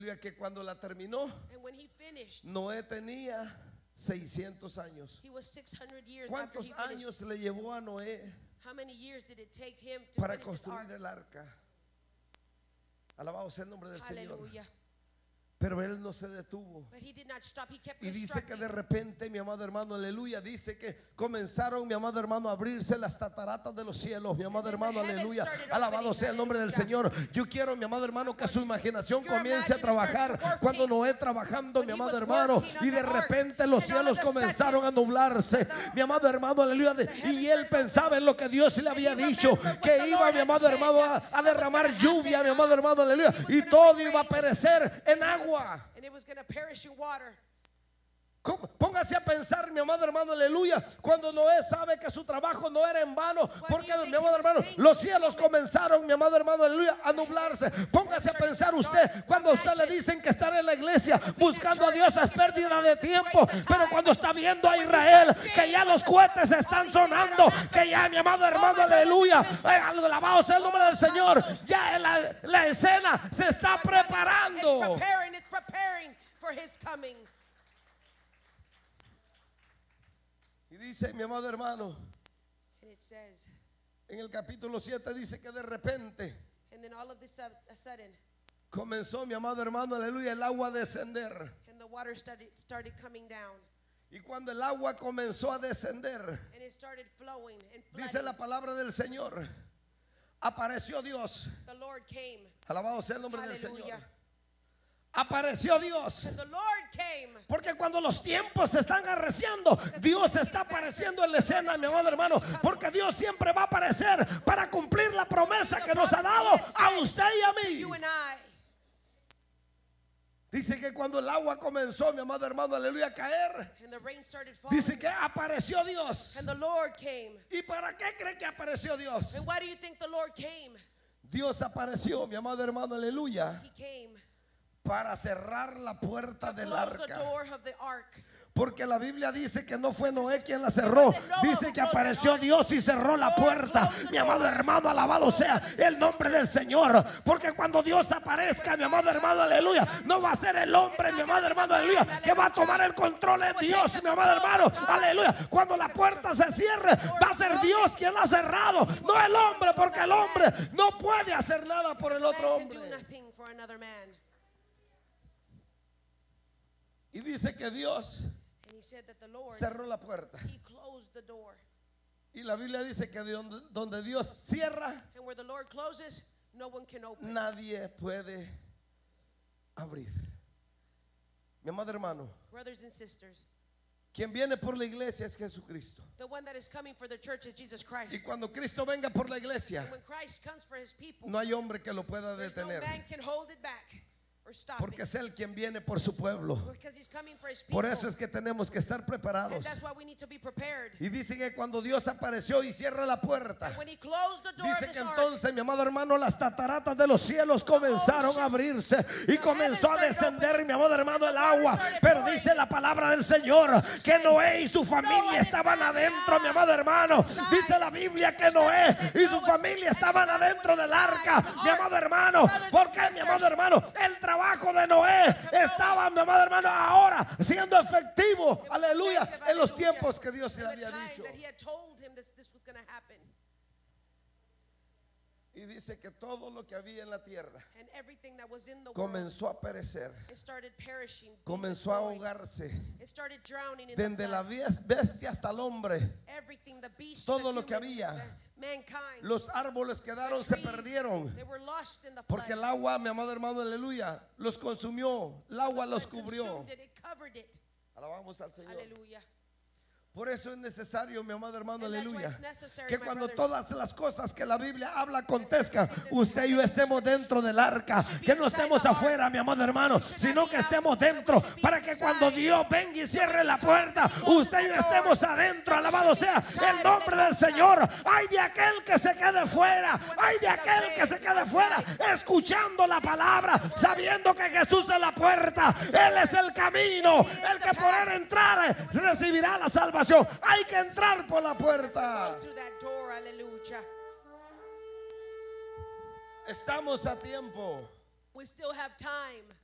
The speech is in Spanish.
Que cuando la terminó, And when he finished, Noé tenía 600 años. he was 600 years after he ¿Cuántos finished. años le llevó a Noé How many years did it take him to para finish this ark? construir el arca? Alabado sea el nombre del Señor. Hallelujah. Pero él no se detuvo. But he did not stop. He kept Y dice que constructing. de repente, mi amado hermano, aleluya, dice que comenzaron, mi amado hermano, a abrirse las cataratas de los cielos, mi amado hermano, aleluya. Alabado sea el nombre del Señor. Yo quiero, mi amado hermano, que su imaginación comience a trabajar. Cuando Noé trabajando, mi amado hermano, y de repente los cielos comenzaron a nublarse, mi amado hermano, aleluya. Y él pensaba en lo que Dios le había dicho, que iba, mi amado hermano, a derramar lluvia, mi amado hermano, aleluya. Y todo iba a perecer en agua. And it was going to perish in water. Póngase a pensar, mi amado hermano, aleluya, cuando Noé sabe que su trabajo no era en vano, porque, mi amado hermano, los cielos comenzaron, mi amado hermano, aleluya, a nublarse. Póngase a pensar usted, cuando a usted le dicen que estar en la iglesia buscando a Dios es pérdida de tiempo, pero cuando está viendo a Israel que ya los cohetes están sonando, que ya, mi amado hermano, aleluya, alabado sea el nombre del Señor, ya la escena se está preparando. It's preparing for his coming. Y dice, mi amado hermano, And it says, en el capítulo 7 dice que de repente and then all of this a sudden, comenzó, mi amado hermano, aleluya, el agua a descender. and the water started coming down. Y cuando el agua comenzó a descender, And it started flowing and dice flooding. la palabra del Señor, apareció Dios. The Lord came. Alabado sea el nombre del Hallelujah. Señor. Apareció Dios. And the Lord came. Porque cuando los tiempos se están arreciando, Dios está apareciendo en la escena, mi amado hermano. Porque Dios siempre va a aparecer para cumplir la promesa que nos ha dado a usted y a mí. You and I. Dice que cuando el agua comenzó, mi amado hermano, aleluya, a caer, And the rain started falling. dice que apareció Dios. And the Lord came. ¿Y para qué cree que apareció Dios? And why do you think the Lord came? Dios apareció, mi amado hermano, aleluya, He came para cerrar la puerta to del close the arca. door of the ark. Porque la Biblia dice que no fue Noé quien la cerró. Dice que apareció Dios y cerró la puerta. Mi amado hermano, alabado sea el nombre del Señor. Porque cuando Dios aparezca, mi amado hermano, aleluya, no va a ser el hombre, mi amado hermano, aleluya, que va a tomar el control en Dios, mi amado hermano, aleluya. Cuando la puerta se cierre, va a ser Dios quien la ha cerrado, no el hombre, porque el hombre no puede hacer nada por el otro Man can do hombre. nothing for another man. Y dice que Dios And he said that the Lord, cerró la puerta. he closed the door. Y la Biblia dice que donde Dios cierra, And where the Lord closes, no one can open. nadie puede abrir. Mi amado hermano, Brothers and sisters, quien viene por la iglesia es Jesucristo. the one that is coming for the church is Jesus Y Christ. cuando Cristo venga por la iglesia, And when Christ comes for his people, no hay hombre que lo pueda there's no detener. man can hold it back or stop Porque it. es Él quien viene por su pueblo. Because he's coming for his people. Por eso es que tenemos que estar And preparados. that's why we need to be prepared. Y dice que cuando Dios apareció y cierra la puerta, And when he closed the door of dice this que ark, entonces, mi amado hermano, las cataratas de los cielos comenzaron a abrirse y comenzó a descender, mi amado hermano, el agua. Pero dice la palabra del Señor que Noé y su familia estaban adentro, mi amado hermano. Dice la Biblia que Noé y su familia estaban adentro del arca, mi amado hermano. Porque, mi amado hermano, el trabajo de Noé estaba, mi amado hermano, ahora siendo efectivo, aleluya, en los tiempos que Dios le the había time dicho. that he had told him this was going to happen. Y dice que todo lo que había en la tierra And everything that was in the world, comenzó a perecer, it started perishing. comenzó a destroying. ahogarse, It started drowning in desde the la flood. bestia hasta el hombre. Everything, the beast, Todo the lo que humans, había. the mankind, Los árboles quedaron, the se trees, perdieron. they were lost in the Porque el flood. agua, mi amado hermano, aleluya, los consumió. El agua los Flood cubrió. consumed it, it covered it. Alabamos al Señor. Hallelujah. Por eso es necesario, mi amado hermano, And that's why aleluya, it's necessary, que my cuando brothers, todas las cosas que la Biblia habla acontezcan, usted y yo estemos dentro del arca, que no estemos afuera, mi amado hermano, sino que estemos dentro, para que cuando Dios venga y cierre la puerta, usted y yo estemos adentro. Alabado sea el nombre del Señor. Ay de aquel que se quede fuera, ay de aquel que se quede fuera, escuchando la palabra, sabiendo que Jesús es la puerta, Él es el camino, el que por Él entrar recibirá la salvación. Hay que entrar por la puerta. Through that door, hallelujah. Estamos a tiempo. We still have time.